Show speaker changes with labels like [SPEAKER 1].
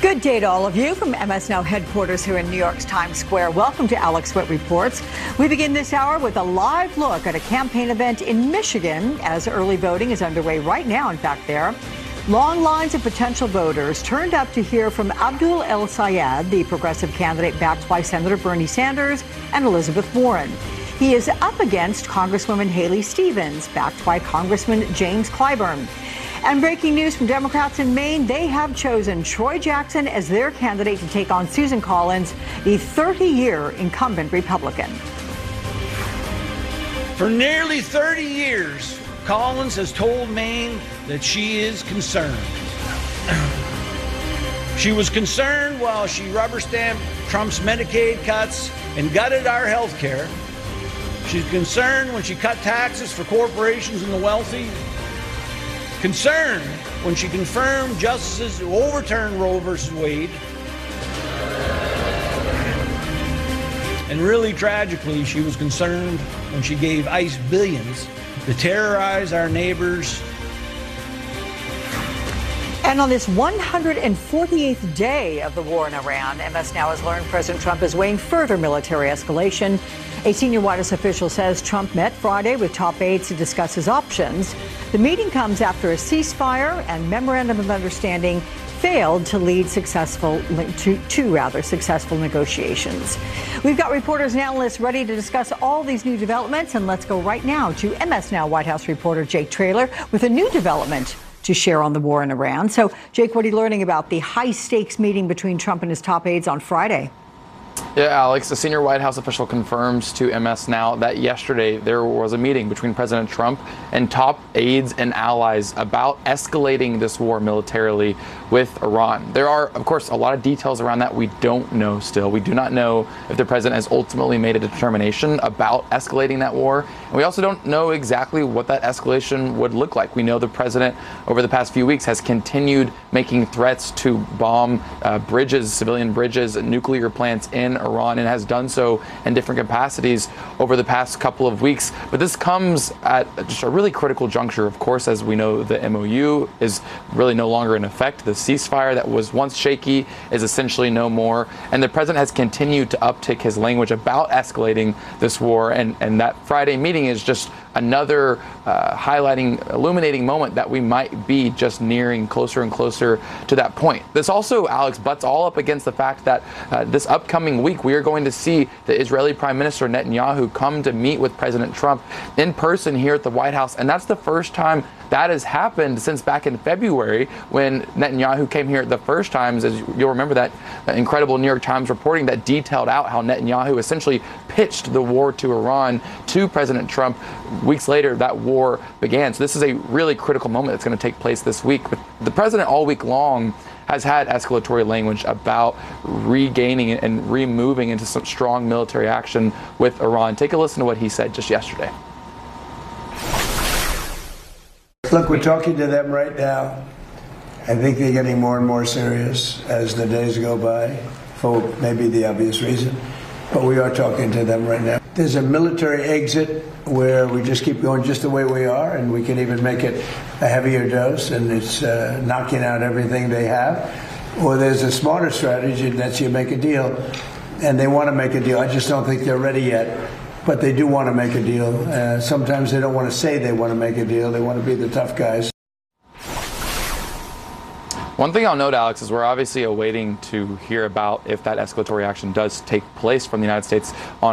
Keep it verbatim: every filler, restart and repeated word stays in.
[SPEAKER 1] Good day to all of you from M S Now headquarters here in New York's Times Square. Welcome to Alex Witt Reports. We begin this hour with a live look at a campaign event in Michigan as early voting is underway right now, in fact, there. Long lines of potential voters turned up to hear from Abdul El-Sayed, the progressive candidate backed by Senator Bernie Sanders and Elizabeth Warren. He is up against Congresswoman Haley Stevens, backed by Congressman James Clyburn. And breaking news from Democrats in Maine, they have chosen Troy Jackson as their candidate to take on Susan Collins, the thirty-year incumbent Republican.
[SPEAKER 2] For nearly thirty years, Collins has told Maine that she is concerned. She was concerned while she rubber-stamped Trump's Medicaid cuts and gutted our health care. She's concerned when she cut taxes for corporations and the wealthy. Concerned when she confirmed justices who overturned Roe versus Wade. And really tragically, she was concerned when she gave ICE billions to terrorize our neighbors.
[SPEAKER 1] And on this one hundred forty-eighth day of the war in Iran, M S Now has learned President Trump is weighing further military escalation. A senior White House official says Trump met Friday with top aides to discuss his options. The meeting comes after a ceasefire and memorandum of understanding failed to lead successful to, to rather successful negotiations. We've got reporters and analysts ready to discuss all these new developments, and let's go right now to M S Now White House reporter Jake Traylor with a new development to share on the war in Iran. So, Jake, what are you learning about the high-stakes meeting between Trump and his top aides on Friday?
[SPEAKER 3] Yeah, Alex, a senior White House official confirms to M S Now that yesterday there was a meeting between President Trump and top aides and allies about escalating this war militarily with Iran. There are, of course, a lot of details around that we don't know still. We do not know if the president has ultimately made a determination about escalating that war. And we also don't know exactly what that escalation would look like. We know the president over the past few weeks has continued making threats to bomb uh, bridges, civilian bridges, nuclear plants in Iran, and has done so in different capacities over the past couple of weeks. But this comes at just a really critical juncture, of course, as we know the M O U is really no longer in effect. The ceasefire that was once shaky is essentially no more. And the president has continued to uptick his language about escalating this war. And, and that Friday meeting is just another uh, highlighting, illuminating moment that we might be just nearing closer and closer to that point. This also, Alex, butts all up against the fact that uh, this upcoming week we are going to see the Israeli Prime Minister Netanyahu come to meet with President Trump in person here at the White House. And that's the first time that has happened since back in February when Netanyahu came here the first times. As you'll remember that incredible New York Times reporting that detailed out how Netanyahu essentially pitched the war to Iran to President Trump. Weeks later, that war began. So this is a really critical moment that's going to take place this week. But the president all week long has had escalatory language about regaining and removing into some strong military action with Iran. Take a listen to what he said just yesterday.
[SPEAKER 4] Look, we're talking to them right now. I think they're getting more and more serious as the days go by, for maybe the obvious reason. But we are talking to them right now. There's a military exit where we just keep going just the way we are, and we can even make it a heavier dose, and it's uh, knocking out everything they have. Or there's a smarter strategy, and that's you make a deal, and they want to make a deal. I just don't think they're ready yet. But they do want to make a deal. Uh, sometimes they don't want to say they want to make a deal. They want to be the tough guys.
[SPEAKER 3] One thing I'll note, Alex, is we're obviously awaiting to hear about if that escalatory action does take place from the United States on